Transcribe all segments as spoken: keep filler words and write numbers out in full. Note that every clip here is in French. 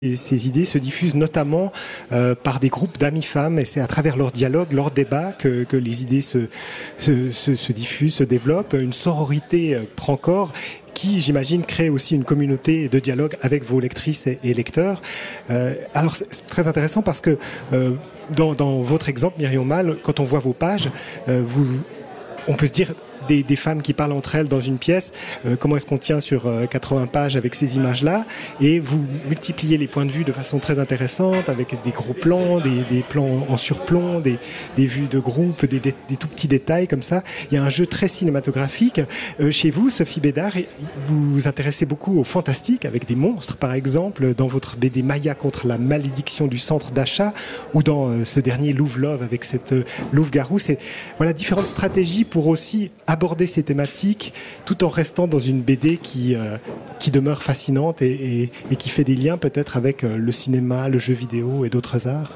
Et ces idées se diffusent notamment euh, par des groupes d'amis femmes, et c'est à travers leur dialogue, leur débat que, que les idées se, se, se, se diffusent, se développent. Une sororité euh, prend corps qui, j'imagine, crée aussi une communauté de dialogue avec vos lectrices et, et lecteurs. Euh, alors, c'est très intéressant parce que euh, dans, dans votre exemple, Myriam Mal, quand on voit vos pages, euh, vous, on peut se dire... Des, des femmes qui parlent entre elles dans une pièce, euh, comment est-ce qu'on tient sur euh, quatre-vingts pages avec ces images-là, et vous multipliez les points de vue de façon très intéressante, avec des gros plans, des, des plans en surplomb, des, des vues de groupe, des, des, des tout petits détails comme ça. Il y a un jeu très cinématographique. Euh, chez vous, Sophie Bédard, vous vous intéressez beaucoup au fantastique, avec des monstres, par exemple, dans votre B D Maya contre la malédiction du centre d'achat, ou dans euh, ce dernier Louve-Love avec cette euh, louve-garou. C'est voilà, différentes stratégies pour aussi aborder ces thématiques tout en restant dans une B D qui, euh, qui demeure fascinante et, et, et qui fait des liens peut-être avec euh, le cinéma, le jeu vidéo et d'autres arts.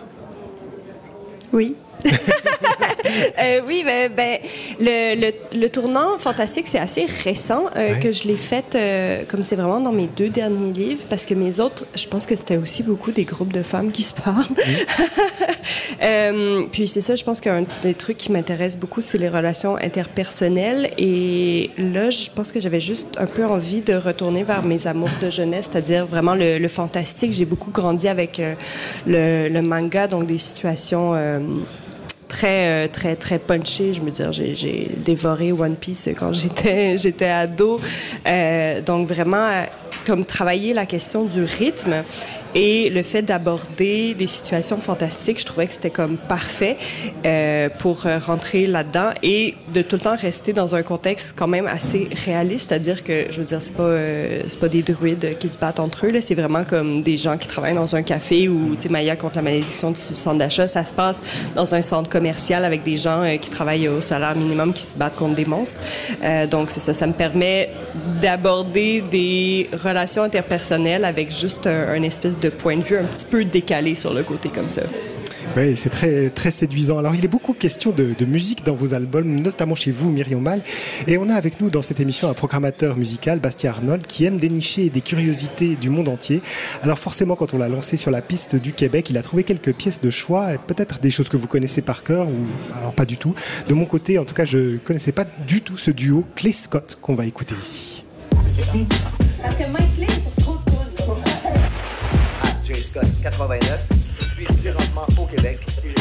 Oui. euh, oui, ben, ben le, le, le tournant fantastique, c'est assez récent euh, ouais. que je l'ai fait, euh, comme c'est vraiment dans mes deux derniers livres, parce que mes autres, je pense que c'était aussi beaucoup des groupes de femmes qui se parlent. Oui. euh, puis c'est ça, je pense qu'un des trucs qui m'intéresse beaucoup, c'est les relations interpersonnelles. Et là, je pense que j'avais juste un peu envie de retourner vers mes amours de jeunesse, c'est-à-dire vraiment le, le fantastique. J'ai beaucoup grandi avec euh, le, le manga, donc des situations... Euh, très très très punché. Je me dire, j'ai, j'ai dévoré One Piece quand j'étais j'étais ado. Euh, donc vraiment comme travailler la question du rythme et le fait d'aborder des situations fantastiques, je trouvais que c'était comme parfait euh, pour rentrer là-dedans et de tout le temps rester dans un contexte quand même assez réaliste, c'est-à-dire que, je veux dire, c'est pas, euh, c'est pas des druides qui se battent entre eux, là, c'est vraiment comme des gens qui travaillent dans un café ou, tu sais, Maya contre la malédiction du centre d'achat, ça se passe dans un centre commercial avec des gens euh, qui travaillent au salaire minimum qui se battent contre des monstres. Euh, donc, c'est ça, ça me permet d'aborder des relations interpersonnelles avec juste un, un espèce de de point de vue un petit peu décalé sur le côté comme ça. Oui, c'est très, très séduisant. Alors, il est beaucoup question de, de musique dans vos albums, notamment chez vous, Myriam Mal. Et on a avec nous dans cette émission un programmateur musical, Bastien Arnold, qui aime dénicher des curiosités du monde entier. Alors forcément, quand on l'a lancé sur la piste du Québec, il a trouvé quelques pièces de choix, et peut-être des choses que vous connaissez par cœur, ou alors pas du tout. De mon côté, en tout cas, je ne connaissais pas du tout ce duo Clay Scott qu'on va écouter ici. Parce que Mike Clay, pour trop de Scott quatre-vingt-neuf, je suis présentement au Québec et